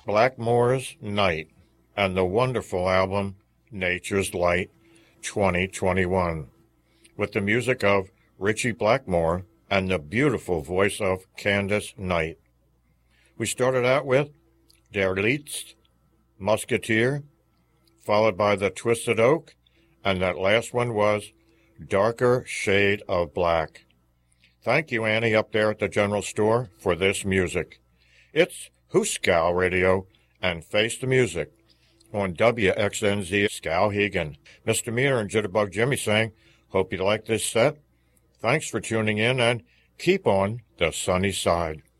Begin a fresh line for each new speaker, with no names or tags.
Blackmore's Night and the wonderful album Nature's Light 2021 with the music of Ritchie Blackmore and the beautiful voice of Candace Knight. We started out with Der Letzte Musketeer, followed by The Twisted Oak, and that last one was Darker Shade of Black. Thank you, Annie, up there at the general store, for this music. It's Hooskow Radio and Face the Music on WXNZ Skowhegan. Mr. Meter and Jitterbug Jimmy saying, hope you like this set. Thanks for tuning in and keep on the sunny side.